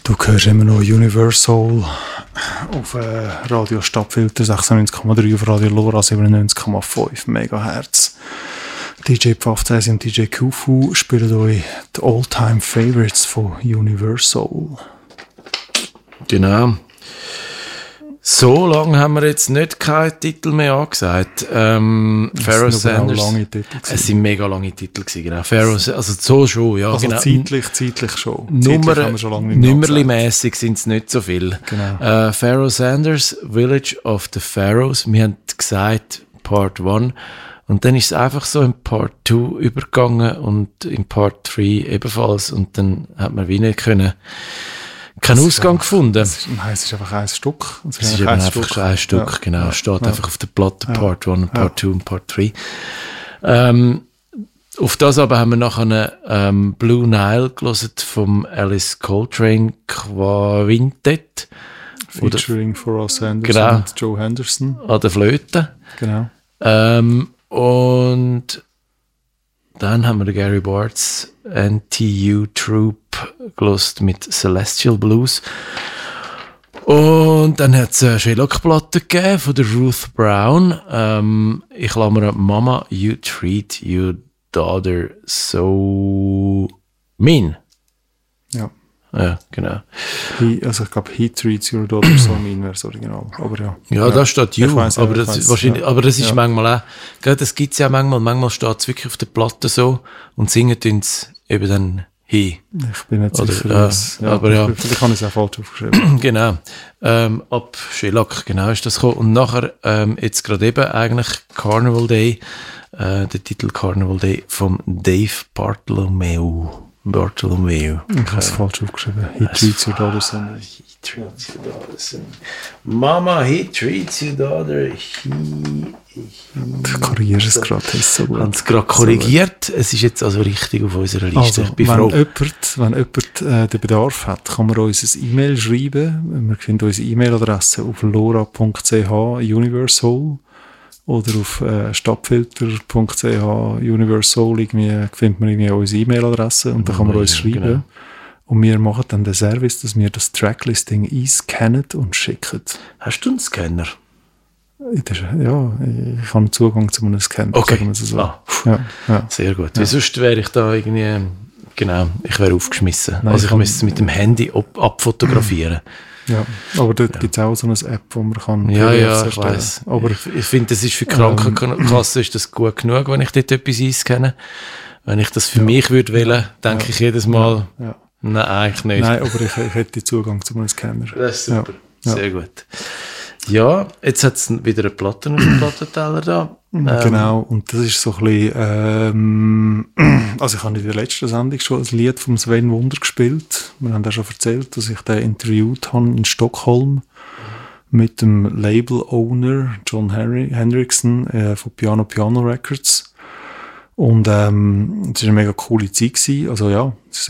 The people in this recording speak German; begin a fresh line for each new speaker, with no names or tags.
Du hörst immer noch Universal auf Radio Stadtfilter 96,3, auf Radio Lora 97,5 MHz. DJ Pfaffzäsi und DJ Kufu spielen euch die All-Time-Favorites von Universal.
Genau. So lange haben wir jetzt nicht keinen Titel mehr angesagt. Pharaoh Sanders. Es sind mega lange Titel gewesen, genau. Pharaoh, also so schon, ja.
Also
genau.
zeitlich schon.
Nummerli-mässig sind es nicht so viel.
Genau.
Pharaoh Sanders, Village of the Pharaohs. Wir haben gesagt, Part 1. Und dann ist es einfach so in Part 2 übergegangen und in Part 3 ebenfalls. Und dann hat man wie nicht keinen Ausgang gefunden.
Es ist einfach ein Stück.
Es ist eben einfach ein Stück, ja. Genau. Es steht einfach auf der Platte, Part 1, Part 2 und Part 3. Auf das aber haben wir nachher einen Blue Nile gehört vom Alice Coltrane Quintett.
Featuring Pharaoh Sanders
genau.
Und Joe Henderson.
An der Flöte.
Genau.
Und dann haben wir den Gary Bart's NTU Troop gelost mit Celestial Blues. Und dann hat es eine Sherlock-Platte gegeben von der Ruth Brown. Ich klammere Mama, you treat your daughter so mean.
Ja.
Ja, genau.
Also ich glaube, he treats your daughter so mean wäre das Original. Aber ja.
Ja, da steht you.
Weiss,
aber das ist wahrscheinlich, aber das ist manchmal auch, gell, das gibt es ja manchmal steht es wirklich auf der Platte so und singen es eben dann he.
Ich bin nicht sicher.
Aber ja.
Vielleicht habe ich es auch falsch aufgeschrieben.
Genau. Ab Shellac, genau ist das gekommen. Und nachher, jetzt gerade eben eigentlich Carnival Day, der Titel Carnival Day vom Dave Bartholomew. Ich habe
es falsch aufgeschrieben. He treats your daughter so.
He treats your daughter so. Mama, he treats your daughter.
Du korrigierst es gerade. Ich
habe es gerade korrigiert. Es ist jetzt also richtig auf unserer Liste.
Also, wenn jemand den Bedarf hat, kann man uns ein E-Mail schreiben. Wir finden unsere E-Mail-Adresse auf lora.ch universal oder auf stadtfilter.ch universal findet man irgendwie unsere E-Mail-Adresse und da kann man uns schreiben. Genau. Und wir machen dann den Service, dass wir das Tracklisting einscannen und schicken.
Hast du einen Scanner?
Ja, ich habe Zugang zu einem Scanner.
Okay.
So.
Ja. Sehr gut.
Ja.
Sonst wäre ich da irgendwie, genau, ich wäre aufgeschmissen.
Nein,
also ich müsste es mit dem Handy abfotografieren.
Ja, aber dort gibt es auch so eine App, wo man kann
PDFs ich weiss. Aber ich finde, das ist für Krankenkasse ist das gut genug, wenn ich dort etwas einscanne. Wenn ich das für mich würde wählen, denke ich jedes Mal, nein, eigentlich nicht.
Nein, aber ich hätte Zugang zu einem Scanner.
Das ist super, sehr gut. Ja, jetzt hat es wieder eine Platte auf dem Plattenteller da.
Genau, und das ist so ein bisschen, also ich habe in der letzten Sendung schon ein Lied von Sven Wunder gespielt. Wir haben ja schon erzählt, dass ich den interviewt habe in Stockholm mit dem Label-Owner John Hendrickson von Piano Records. Und es war eine mega coole Zeit gewesen. Also ja,